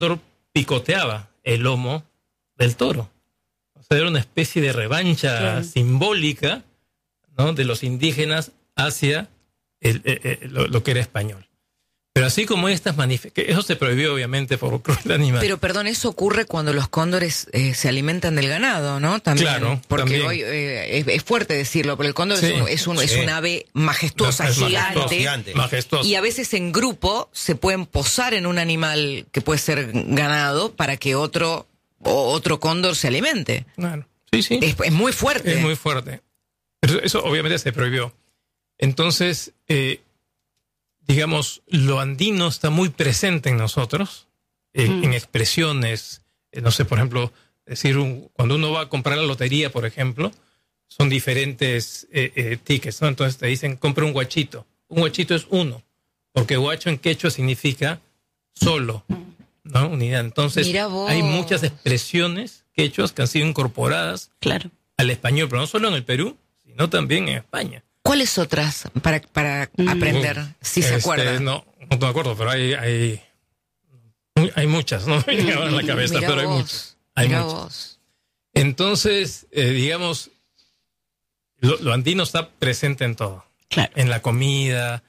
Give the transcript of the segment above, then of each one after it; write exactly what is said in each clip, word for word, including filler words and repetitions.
cóndor picoteaba el lomo del toro. O sea, era una especie de revancha claro. simbólica, ¿no?, de los indígenas hacia el, el, el, lo, lo que era español. Pero así como estas manifestaciones, eso se prohibió obviamente por crueldad animal. Pero perdón, eso ocurre cuando los cóndores eh, se alimentan del ganado, ¿no? También, claro, porque también. hoy eh, es, es fuerte decirlo, pero el cóndor sí, es, un, es, un, sí. es un ave majestuosa, es gigante, gigante, majestuosa. Y a veces en grupo se pueden posar en un animal que puede ser ganado para que otro o otro cóndor se alimente. Claro, sí, sí. Es, es muy fuerte. Es muy fuerte. Pero eso obviamente se prohibió. Entonces, eh, digamos, lo andino está muy presente en nosotros, eh, mm. en expresiones, eh, no sé, por ejemplo, decir, un, cuando uno va a comprar la lotería, por ejemplo, son diferentes eh, eh, tickets, ¿no? Entonces te dicen, compra un guachito. Un guachito es uno, porque guacho en quechua significa solo, ¿no? Unidad. Entonces, hay muchas expresiones quechuas que han sido incorporadas claro. al español, pero no solo en el Perú, sino también en España. ¿Cuáles otras para, para mm. aprender, uh, si este, se acuerdan? No, no me acuerdo, pero hay hay, hay muchas, no me viene ahora en la cabeza, Mirá pero vos, hay muchas. Hay mirá muchas. Vos. Entonces, eh, digamos, lo, lo andino está presente en todo. Claro. En la comida,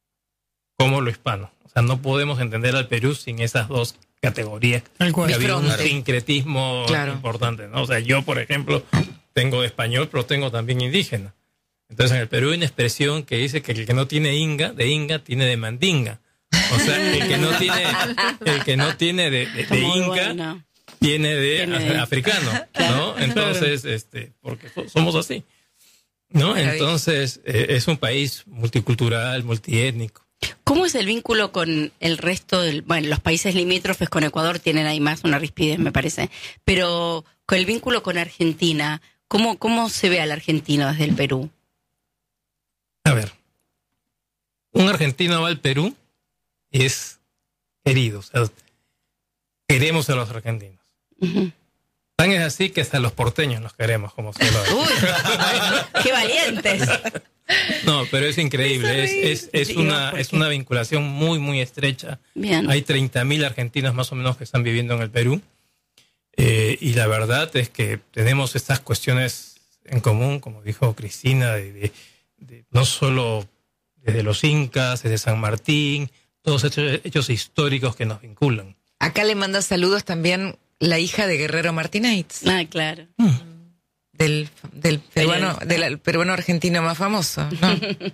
como lo hispano. O sea, no podemos entender al Perú sin esas dos categorías. Que había un sincretismo claro. importante, ¿no? O sea, yo, por ejemplo, tengo de español, pero tengo también indígena. Entonces, en el Perú hay una expresión que dice que el que no tiene inga, de inga, tiene de mandinga. O sea, el que no tiene, el que no tiene de, de, de inga, bueno. tiene de tiene africano, ¿no? Entonces, este, porque somos así, ¿no? Entonces, eh, es un país multicultural, multiétnico. ¿Cómo es el vínculo con el resto del... Bueno, los países limítrofes con Ecuador tienen ahí más una rispidez, me parece. Pero con el vínculo con Argentina, ¿cómo, cómo se ve al argentino desde el Perú? A ver, un argentino va al Perú y es querido. O sea, queremos a los argentinos. Uh-huh. Tan es así que hasta los porteños los queremos, como se lo ¡Uy! ¡Qué valientes! No, pero es increíble. Es, es, es, una, es una vinculación muy, muy estrecha. Bien. Hay treinta mil argentinos más o menos que están viviendo en el Perú. Eh, y la verdad es que tenemos estas cuestiones en común, como dijo Cristina, de... de De, no solo desde los incas, desde San Martín, todos hechos, hechos históricos que nos vinculan. Acá le manda saludos también la hija de Guerrero Martínez. Ah, claro. Mm. Del, del, peruano, del peruano argentino más famoso, ¿no?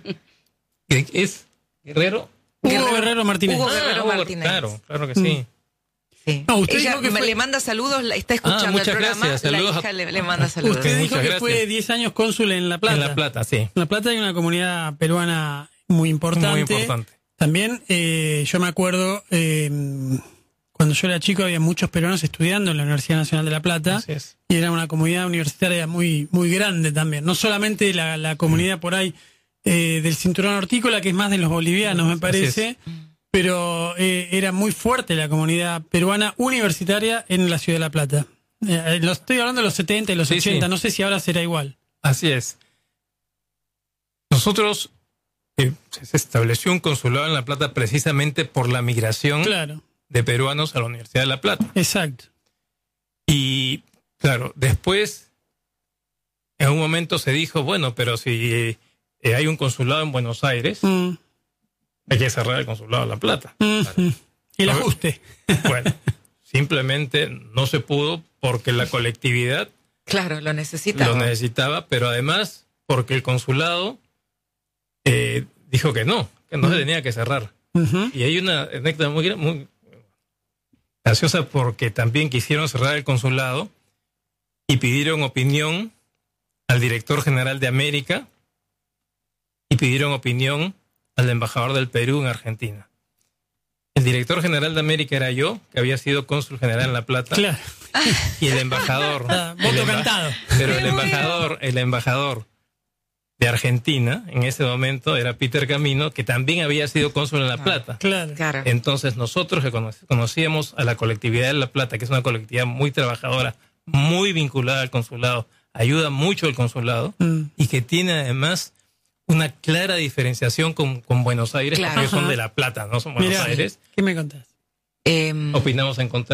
¿Es Guerrero? Hugo Guerrero, Guerrero Martínez. Hugo Guerrero ah, Martínez. Claro, claro que sí. Sí. No, usted Ella dijo que me fue... le manda saludos, está escuchando ah, muchas el programa, gracias. Saludos la hija a... le, le manda saludos. Usted dijo muchas que gracias. fue diez años cónsul en La Plata. En La Plata, sí. En La Plata hay una comunidad peruana muy importante. Muy importante. También eh, yo me acuerdo, eh, cuando yo era chico había muchos peruanos estudiando en la Universidad Nacional de La Plata. Así es. Y era una comunidad universitaria muy muy grande también. No solamente la, la comunidad por ahí eh, del cinturón hortícola, que es más de los bolivianos, me parece, pero eh, era muy fuerte la comunidad peruana universitaria en la ciudad de La Plata. Eh, lo estoy hablando de los setenta y los sí, ochenta, sí. No sé si ahora será igual. Así es. Nosotros eh, se estableció un consulado en La Plata precisamente por la migración claro. de peruanos a la Universidad de La Plata. Exacto. Y claro, después en un momento se dijo, bueno, pero si eh, hay un consulado en Buenos Aires, mm. hay que cerrar el consulado de La Plata. Mm. Claro. Y el ajuste. Bueno, simplemente no se pudo porque la colectividad claro, lo necesitaba. Lo necesitaba, pero además porque el consulado eh, dijo que no, que no mm. se tenía que cerrar. Uh-huh. Y hay una anécdota muy, muy graciosa porque también quisieron cerrar el consulado y pidieron opinión al director general de América y pidieron opinión al embajador del Perú en Argentina. El director general de América era yo, que había sido cónsul general en La Plata. Claro. Y el embajador... Ah, el voto emba- cantado. Pero el embajador, el embajador de Argentina, en ese momento, era Peter Camino, que también había sido cónsul en La Plata. Claro. Claro. Entonces nosotros que cono- conocíamos a la colectividad de La Plata, que es una colectividad muy trabajadora, muy vinculada al consulado, ayuda mucho al consulado, Mm. y que tiene además una clara diferenciación con, con Buenos Aires, Claro. porque son Ajá. de La Plata, no son Buenos Mirá, Aires. ¿qué me contás? Eh, Opinamos en contra.